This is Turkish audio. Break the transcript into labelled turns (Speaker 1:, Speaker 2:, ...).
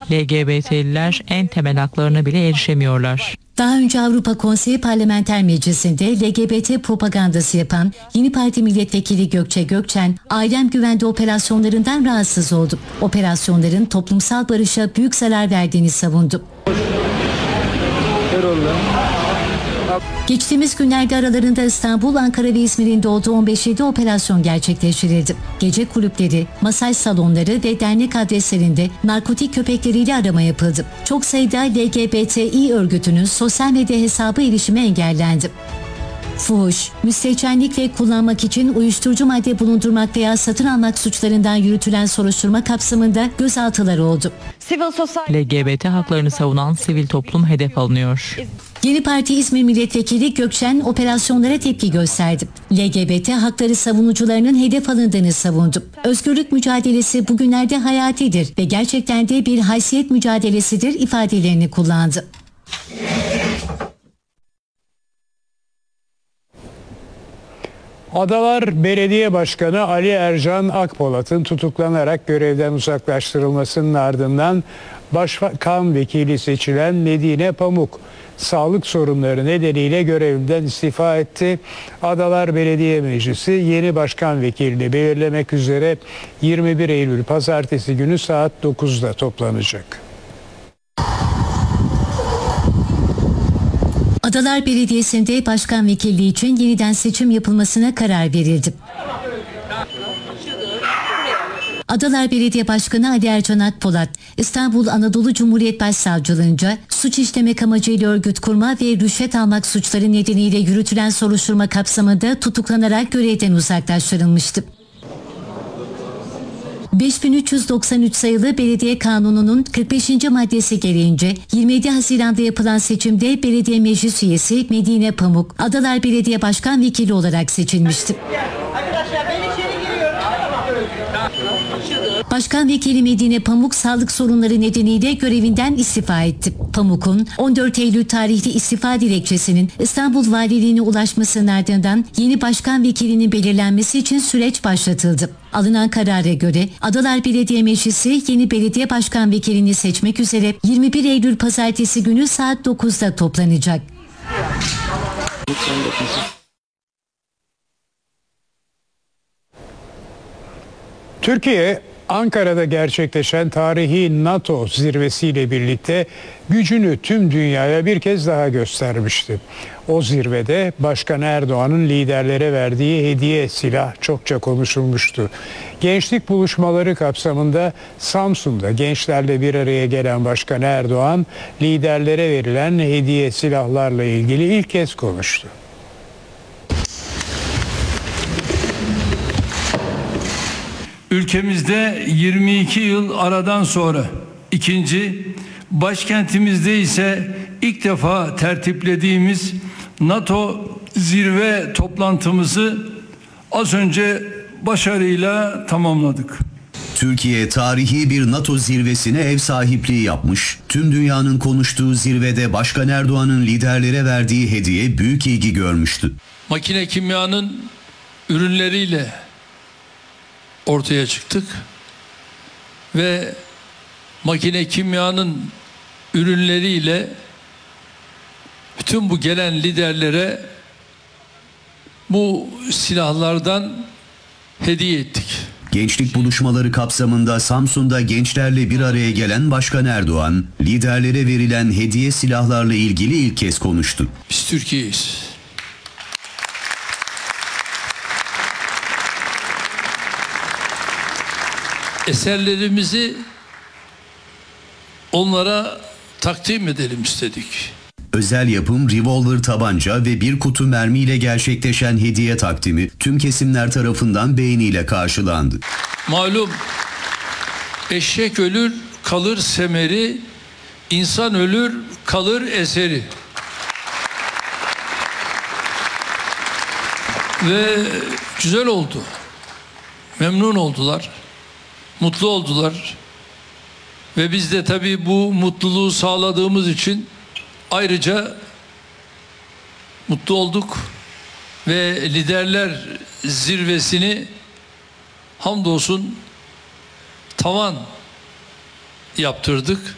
Speaker 1: LGBT'liler en temel haklarına bile erişemiyorlar.
Speaker 2: Daha önce Avrupa Konseyi Parlamenter Meclisi'nde LGBT propagandası yapan Yeni Parti Milletvekili Gökçe Gökçen, ailem güvende operasyonlarından rahatsız oldu. Operasyonların toplumsal barışa büyük zarar verdiğini savundu. Geçtiğimiz günlerde aralarında İstanbul, Ankara ve İzmir'in de olduğu 15 operasyon gerçekleştirildi. Gece kulüpleri, masaj salonları ve dernek adreslerinde narkotik köpekleriyle arama yapıldı. Çok sayıda LGBTİ örgütünün sosyal medya hesabı erişime engellendi. Fuhuş, müstehcenlik ve kullanmak için uyuşturucu madde bulundurmak veya satın almak suçlarından yürütülen soruşturma kapsamında gözaltılar oldu.
Speaker 1: LGBT haklarını savunan sivil toplum hedef alınıyor.
Speaker 2: Yeni Parti İzmir Milletvekili Gökçen operasyonlara tepki gösterdi. LGBT hakları savunucularının hedef alındığını savundu. Özgürlük mücadelesi bugünlerde hayatidir ve gerçekten de bir haysiyet mücadelesidir ifadelerini kullandı.
Speaker 3: Adalar Belediye Başkanı Ali Ercan Akpolat'ın tutuklanarak görevden uzaklaştırılmasının ardından Başkan Vekili seçilen Medine Pamuk, sağlık sorunları nedeniyle görevinden istifa etti. Adalar Belediye Meclisi yeni başkan vekilini belirlemek üzere 21 Eylül Pazartesi günü saat 9'da toplanacak.
Speaker 2: Adalar Belediyesi'nde başkan vekilliği için yeniden seçim yapılmasına karar verildi. Adalar Belediye Başkanı Ali Ercan Akpolat, İstanbul Anadolu Cumhuriyet Başsavcılığınca suç işlemek amacıyla örgüt kurma ve rüşvet almak suçları nedeniyle yürütülen soruşturma kapsamında tutuklanarak görevden uzaklaştırılmıştı. 5393 sayılı Belediye Kanunu'nun 45. maddesi gereğince 27 Haziran'da yapılan seçimde belediye meclis üyesi Medine Pamuk, Adalar Belediye Başkan Vekili olarak seçilmişti. Başkan Vekili Medine Pamuk sağlık sorunları nedeniyle görevinden istifa etti. Pamuk'un 14 Eylül tarihli istifa dilekçesinin İstanbul Valiliğine ulaşmasının ardından yeni başkan vekilinin belirlenmesi için süreç başlatıldı. Alınan karara göre Adalar Belediye Meclisi yeni belediye başkan vekilini seçmek üzere 21 Eylül Pazartesi günü saat 9'da toplanacak.
Speaker 3: Türkiye, Ankara'da gerçekleşen tarihi NATO zirvesiyle birlikte gücünü tüm dünyaya bir kez daha göstermişti. O zirvede Başkan Erdoğan'ın liderlere verdiği hediye silah çokça konuşulmuştu. Gençlik buluşmaları kapsamında Samsun'da gençlerle bir araya gelen Başkan Erdoğan, liderlere verilen hediye silahlarla ilgili ilk kez konuştu.
Speaker 4: Ülkemizde 22 yıl aradan sonra ikinci, başkentimizde ise ilk defa tertiplediğimiz NATO zirve toplantımızı az önce başarıyla tamamladık.
Speaker 5: Türkiye tarihi bir NATO zirvesine ev sahipliği yapmış. Tüm dünyanın konuştuğu zirvede Başkan Erdoğan'ın liderlere verdiği hediye büyük ilgi görmüştü.
Speaker 4: Makine kimyanın ürünleriyle ortaya çıktık ve makine kimyanın ürünleriyle bütün bu gelen liderlere bu silahlardan hediye ettik.
Speaker 5: Gençlik buluşmaları kapsamında Samsun'da gençlerle bir araya gelen Başkan Erdoğan, liderlere verilen hediye silahlarla ilgili ilk kez konuştu.
Speaker 4: Biz Türkiye'yiz. Eserlerimizi onlara takdim edelim istedik.
Speaker 5: Özel yapım revolver tabanca ve bir kutu mermiyle gerçekleşen hediye takdimi tüm kesimler tarafından beğeniyle karşılandı.
Speaker 4: Malum eşek ölür kalır semeri, insan ölür kalır eseri. Ve güzel oldu. Memnun oldular. Mutlu oldular. Ve biz de tabii bu mutluluğu sağladığımız için ayrıca mutlu olduk ve liderler zirvesini hamdolsun tavan yaptırdık.